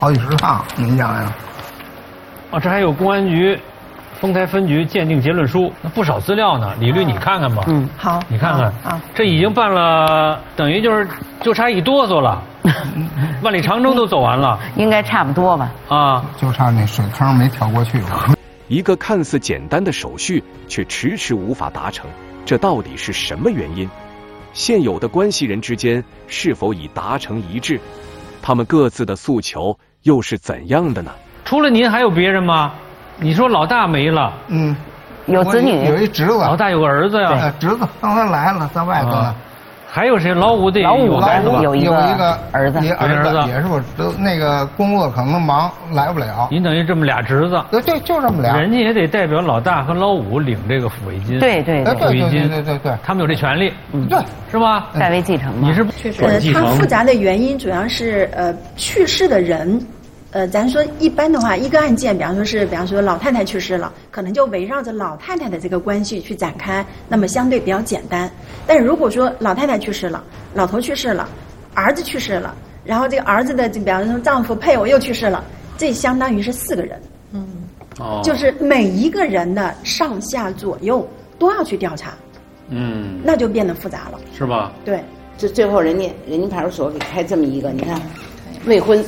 好几十趟，您想想。 哦，这还有公安局丰台分局鉴定结论书，那不少资料呢。李律，你看看吧。 好， 你看看啊， 这已经办了，等于就差一哆嗦了，万里长征都走完了， 应该差不多吧？ 啊， 就差那水坑没跳过去。 一个看似简单的手续，却迟迟无法达成，这到底是什么原因？现有的关系人之间是否已达成一致？他们各自的诉求又是怎样的呢？ 除了您还有别人吗？你说老大没了， 有子女， 有一侄子， 老大有个儿子呀， 侄子刚才来了，在外头呢。 还有谁？老五得有孩子吧？ 有一个儿子， 也是我侄子，那个工作可能忙来不了。 您等于这么俩侄子？ 对，就这么俩。 人家也得代表老大和老五领这个抚慰金。 对， 抚慰金， 对， 他们有这权利。 对， 是吧？ 代为继承嘛。 你是确实，它复杂的原因主要是去世的人。咱说一般的话，一个案件，比方说老太太去世了，可能就围绕着老太太的这个关系去展开，那么相对比较简单。但如果说老太太去世了，老头去世了，儿子去世了，然后这个儿子的，比方说丈夫、配偶又去世了，这相当于是4个人。就是每一个人的上下左右都要去调查。那就变得复杂了， 是吧？ 对， 这最后人家派出所给开这么一个，你看，未婚，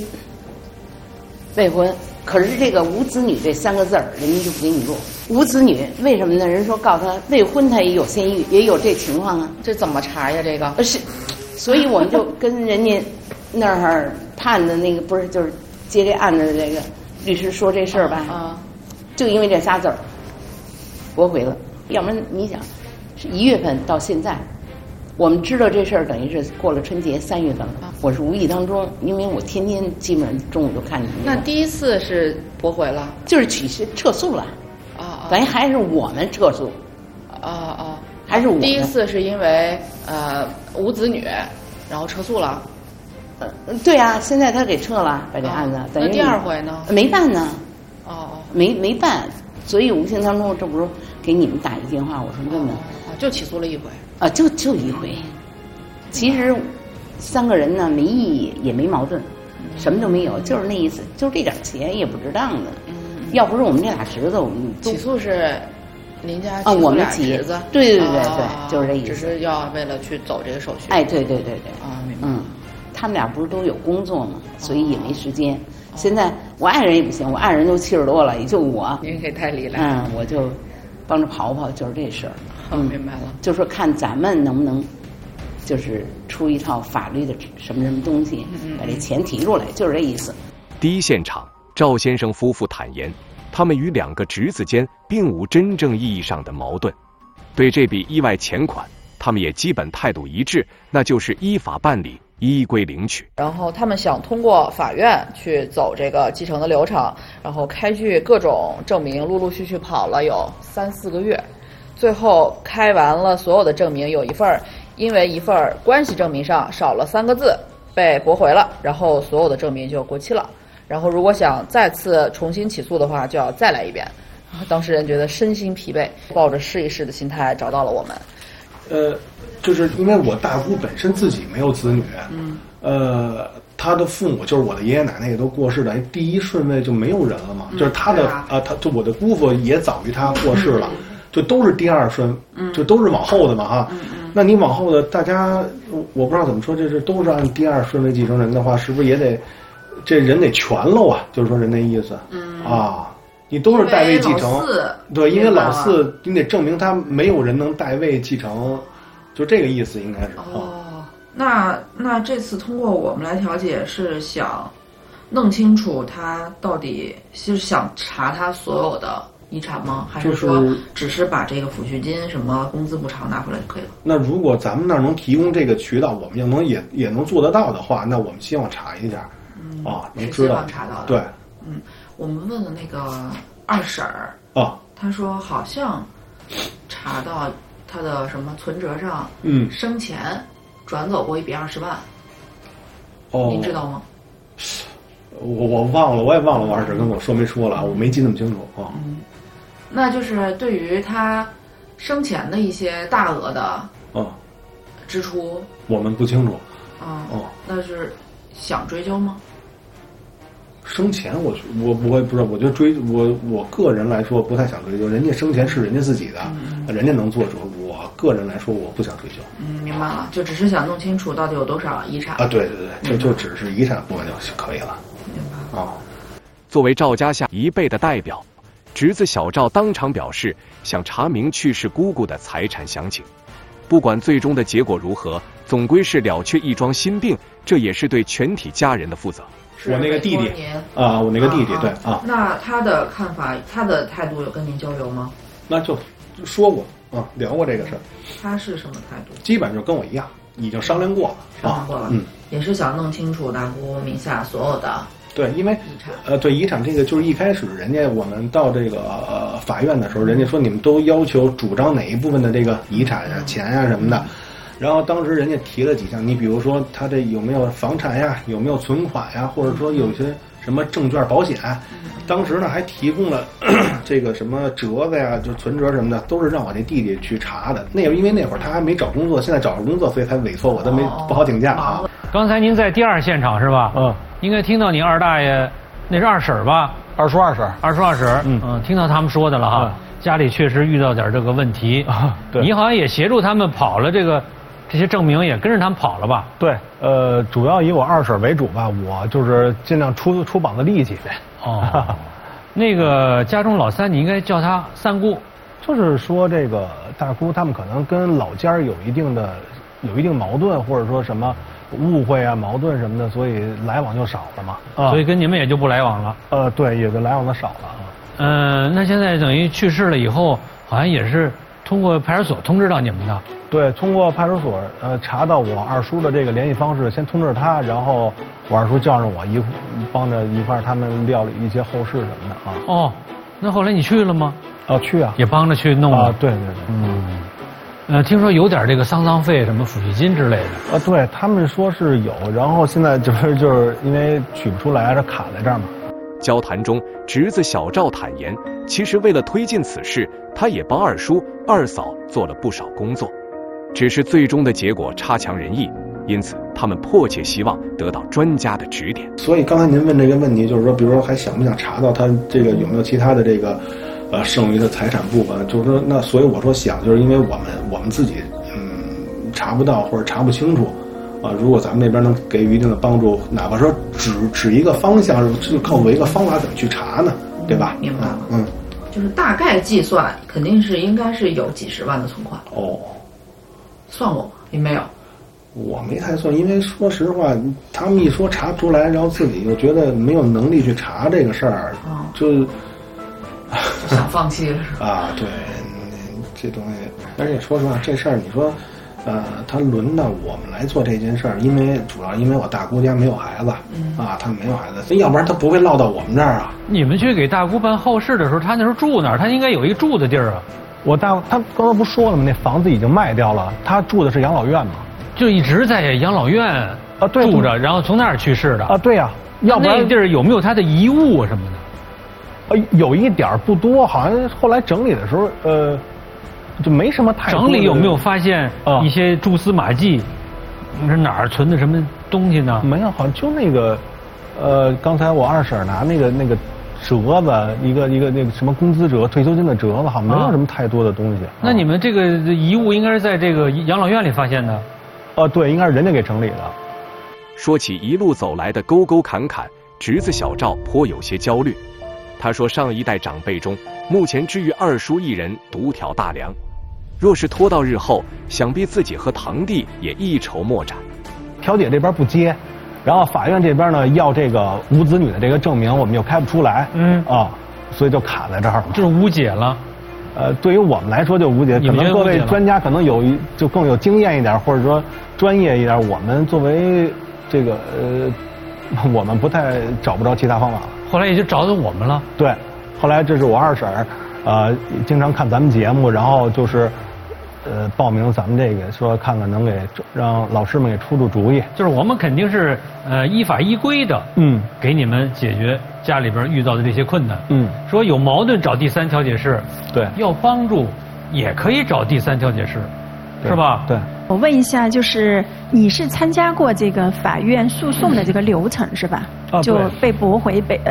可是这个无子女这3个字儿，人家就不给你录。无子女为什么呢？人说告诉他未婚，他也有先育，也有这情况啊。 这怎么查呀？这个是，所以我们就跟人家那儿判的那个不是，就是接这案子的这个律师说这事儿吧，就因为这仨字儿，驳回了。要不然你想，是1月份到现在。我们知道这事儿，等于是过了春节3月份了。我是无意当中，因为我天天基本上中午就看见。 那第一次是驳回了， 就是撤诉了。等于还是我们撤诉。还是我们。 第一次是因为无子女，然后撤诉了。 对啊，现在他给撤了，把这案子。 那第2回呢？ 没办呢。没办，所以无形当中，这不是给你们打一电话，我说问问。 就起诉了1回。 就1回，其实3个人呢没异议也没矛盾，什么都没有，就是那意思，就是这点钱也不值当的。要不是我们这俩侄子，我们起诉是您家我们侄子， 对，就是这意思。 只是要为了去走这个手续。 对。 明白。 他们俩不是都有工作嘛，所以也没时间。现在我爱人也不行，我爱人都70多了，也就我。 您给代理来。 我就帮着跑，就是这事儿。 明白了。 就说看咱们能不能，就是出一套法律的什么东西，把这钱提出来，就是这意思。 第一现场，赵先生夫妇坦言，他们与2个侄子间并无真正意义上的矛盾。对这笔意外钱款，他们也基本态度一致，那就是依法办理，依规领取。 然后他们想通过法院去走这个继承的流程，然后开具各种证明，陆陆续续跑了有3、4个月。最后开完了所有的证明，有一份因为一份关系证明上少了3个字被驳回了，然后所有的证明就过期了。然后如果想再次重新起诉的话，就要再来一遍。当事人觉得身心疲惫，抱着试一试的心态找到了我们。 就是因为我大姑本身自己没有子女，她的父母就是我的爷爷奶奶也都过世了，第一顺位就没有人了嘛，就是她的她就我的姑父也早于她过世了。就都是第2顺，就都是往后的嘛哈。那你往后的大家，我不知道怎么说，这是都是按第2顺位继承人的话，是不是也得这人得全喽啊？就是说人那意思。你都是代位继承。对，因为老4你得证明他没有人能代位继承，就这个意思应该是。 那这次通过我们来调解，是想弄清楚他到底是想查他所有的遗产吗？还是说只是把这个抚恤金、什么工资补偿拿回来就可以了？ 那如果咱们那儿能提供这个渠道，我们也能做得到的话，那我们希望查一下，能知道。 希望查到的。 对， 我们问了那个2婶儿，她说好像查到他的什么存折上，生前转走过120万。您知道吗？ 我忘了，我也忘了我2婶跟我说没说了，我没记那么清楚啊。 那就是对于他生前的一些大额的支出， 我们不清楚。 那是想追究吗？ 生前我不会，不是，我就我个人来说不太想追究，人家生前是人家自己的，人家能做主。我个人来说，我不想追究。 明白了，就只是想弄清楚到底有多少遗产啊？对，就只是遗产部分就可以了。 明白啊。 作为赵家下一辈的代表，侄子小赵当场表示想查明去世姑姑的财产详情。不管最终的结果如何，总归是了却一桩心病，这也是对全体家人的负责。 我那个弟弟啊，我那个弟弟对啊。 那他的看法，他的态度有跟您交流吗？ 那就说过啊，聊过这个事儿。 他是什么态度？ 基本就跟我一样，已经商量过了。 商量过了，也是想弄清楚大姑名下所有的。 对，因为对遗产这个就是一开始人家我们到这个法院的时候，人家说你们都要求主张哪一部分的这个遗产呀、钱呀什么的。然后当时人家提了几项，你比如说他这有没有房产呀，有没有存款呀，或者说有些什么证券、保险。当时呢还提供了这个什么折子呀，就存折什么的，都是让我这弟弟去查的。因为那会儿他还没找工作，现在找着工作，所以才委托我，都不好请假啊。 刚才您在第二现场是吧？应该听到你二大爷，那是二婶吧？ 二叔二婶， 听到他们说的了哈。家里确实遇到点这个问题啊。对，你好像也协助他们跑了这些证明，也跟着他们跑了吧？ 对，主要以我二婶为主吧，我就是尽量出把子力气呗。 哦，那个家中老三，你应该叫他三姑。 就是说这个大姑他们可能跟老家有一定矛盾，或者说什么误会啊、矛盾什么的，所以来往就少了嘛。 所以跟你们也就不来往了。 对，也就来往的少了。 那现在等于去世了以后，好像也是通过派出所通知到你们的。 对，通过派出所查到我二叔的这个联系方式，先通知他，然后我二叔叫上我帮着一块他们料理一些后事什么的啊。 哦，那后来你去了吗？ 去啊， 也帮着去弄了。 对。 听说有点这个丧葬费、什么抚恤金之类的。 对他们说是有，然后现在就是因为取不出来，这卡在这儿嘛。 交谈中，侄子小赵坦言，其实为了推进此事，他也帮二叔、二嫂做了不少工作，只是最终的结果差强人意，因此他们迫切希望得到专家的指点。 所以刚才您问这个问题，就是说，比如说还想不想查到他这个有没有其他的这个剩余的财产部分？就是说，那所以我说想，就是因为我们自己查不到或者查不清楚。如果咱们那边能给予一定的帮助，哪怕说指一个方向，就告诉我一个方法怎么去查呢？对吧？ 明白了。就是大概计算，肯定是应该是有几十万的存款。算过吗？你没有？ 我没太算，因为说实话，他们一说查不出来，然后自己又觉得没有能力去查这个事儿，就想放弃了是吧？ 对，这东西，而且说实话，这事儿你说。他轮到我们来做这件事儿，主要因为我大姑家没有孩子，他没有孩子，要不然他不会落到我们这儿啊。 你们去给大姑办后事的时候，他那时候住哪儿？他应该有一住的地儿啊。 他刚才不说了吗？那房子已经卖掉了，他住的是养老院嘛， 就一直在养老院住着，然后从那儿去世的。 对呀，要不然那地儿有没有他的遗物什么的？有一点不多，好像后来整理的时候，就没什么太多。 整理有没有发现一些蛛丝马迹？你说哪儿存的什么东西呢？ 没有，好像就那个，刚才我二婶拿那个折子，一个那个什么工资折、退休金的折子，好像没有什么太多的东西。 那你们这个遗物应该是在这个养老院里发现的？ 对，应该是人家给整理的。 说起一路走来的沟沟坎坎，侄子小赵颇有些焦虑。他说，上一代长辈中，目前只余二叔一人独挑大梁，若是拖到日后，想必自己和堂弟也一筹莫展。 调解这边不接，然后法院这边呢要这个无子女的这个证明，我们又开不出来，所以就卡在这儿了， 就是无解了。 对于我们来说就无解，可能各位专家可能就更有经验一点，或者说专业一点。我们作为这个我们找不着其他方法了。 后来也就找到我们了。 对，后来这是我二婶经常看咱们节目，然后就是报名咱们这个，说看看能让老师们给出主意。 就是我们肯定是依法依规的，给你们解决家里边遇到的这些困难。说有矛盾找第三调解室， 对， 要帮助也可以找第三调解室，是吧？ 对。 我问一下，就是你是参加过这个法院诉讼的这个流程是吧？就被驳回